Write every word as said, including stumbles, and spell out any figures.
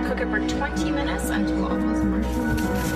cook it for twenty minutes until all those marshmallows